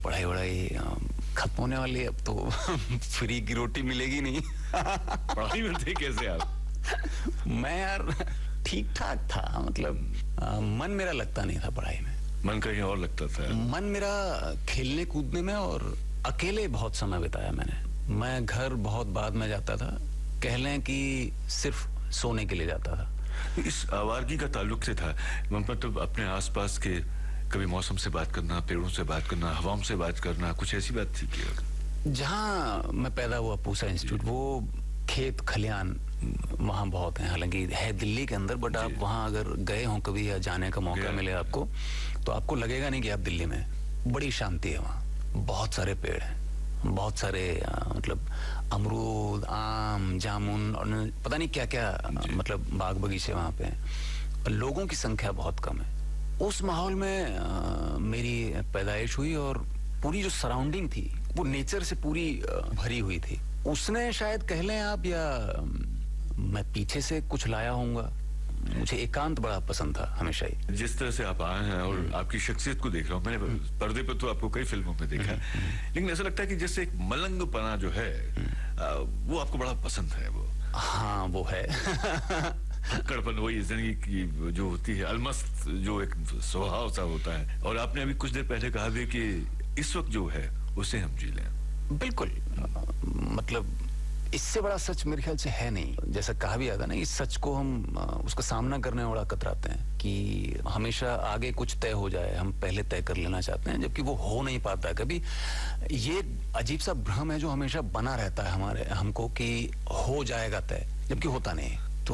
पढ़ाई वढ़ाई खत्म होने वाली है अब तो। फ्री की रोटी मिलेगी नहीं। पढ़ाई में थे कैसे आप? मैं यार ठीक ठाक था, मतलब मन मेरा लगता नहीं था पढ़ाई में। मन कहीं और लगता था? मन मेरा खेलने कूदने में, और अकेले बहुत समय बिताया मैंने। मैं घर बहुत बाद में जाता था, कह लें कि सिर्फ सोने के लिए जाता था। इस आवारगी का ताल्लुक से था, मतलब अपने आसपास के कभी मौसम से बात करना, पेड़ों से बात करना, हवाओं से बात करना, कुछ ऐसी बात थी क्या? जहाँ मैं पैदा हुआ पूसा इंस्टीट्यूट, वो खेत खलियान वहाँ बहुत हैं, हालांकि है दिल्ली के अंदर, बट आप वहाँ अगर गए हों कभी या जाने का मौका मिले आपको, तो आपको लगेगा नहीं कि आप दिल्ली में। बड़ी शांति है वहाँ, बहुत सारे पेड़ हैं, बहुत सारे मतलब अमरूद, आम, जामुन और पता नहीं क्या क्या, मतलब बाग बगीचे वहाँ पे हैं। लोगों की संख्या बहुत कम है। उस माहौल में मेरी पैदाइश हुई, और पूरी जो सराउंडिंग थी वो नेचर से पूरी भरी हुई थी। उसने शायद कह लें आप, या मैं पीछे से कुछ लाया होऊंगा। मुझे एकांत बड़ा पसंद था हमेशा ही। जिस तरह से आप आए हैं और आपकी शख्सियत को देख रहा हूँ, मैंने पर्दे पर तो आपको कई फिल्मों में देखा, लेकिन ऐसा लगता है कि जैसे एक मलंगपना जो है वो आपको बड़ा पसंद है। वो हाँ वो है। कड़पन, वही जिंदगी की जो होती है, अलमस्त जो एक स्वभाव सा होता है। और आपने अभी कुछ देर पहले कहा भी कि इस वक्त जो है उसे हम जी लें। बिल्कुल, मतलब इससे बड़ा सच मेरे ख्याल से है नहीं। जैसा कहा भी जाता ना, इस सच को हम उसका सामना करने में बड़ा कतराते हैं कि हमेशा आगे कुछ तय हो जाए, हम पहले तय कर लेना चाहते हैं, जबकि वो हो नहीं पाता कभी। ये अजीब सा भ्रम है जो हमेशा बना रहता है हमको कि हो जाएगा तय, जबकि होता नहीं। तो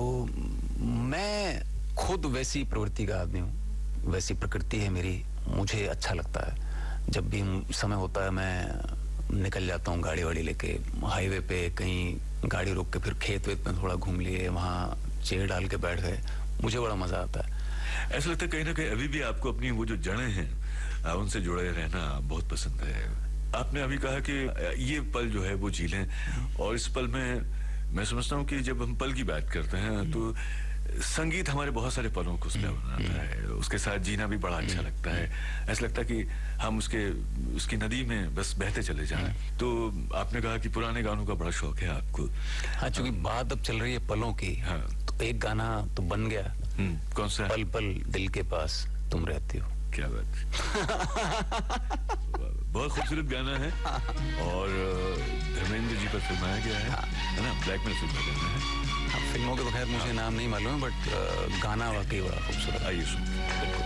मैं खुद वैसी प्रवृत्ति का आदमी हूँ, वैसी प्रकृति है मेरी। मुझे अच्छा लगता है जब भी समय होता है, मैं निकल जाता हूँ गाड़ी वाड़ी लेके, हाईवे पे कहीं गाड़ी रोक के फिर खेत वेत में थोड़ा घूम लिए, वहाँ चेयर डाल के बैठ गए, मुझे बड़ा मजा आता है। ऐसा लगता है कहीं ना कहीं अभी भी आपको अपनी वो जो जड़ें हैं उनसे जुड़े रहना बहुत पसंद है। आपने अभी कहा कि ये पल जो है वो जी लें, और इस पल में मैं समझता हूँ कि जब हम पल की बात करते हैं तो संगीत हमारे बहुत सारे पलों को उसमें बनाता है, उसके साथ जीना भी बड़ा अच्छा लगता है। ऐसा लगता है कि हम उसकी नदी में बस बहते चले जाएं। तो आपने कहा कि पुराने गानों का बड़ा शौक है आपको। हाँ, चूंकि बात अब चल रही है पलों की, हाँ, तो एक गाना तो बन गया। कौन सा? पल पल दिल के पास तुम रहती हो। क्या बात। बहुत खूबसूरत गाना है, और धर्मेंद्र जी पर फिल्माया गया है ना? ब्लैक में फिल्म गाना है। फिल्मों के तो खैर मुझे नाम नहीं मालूम है, बट गाना वाकई बड़ा खूबसूरत। आइए सुनते हैं।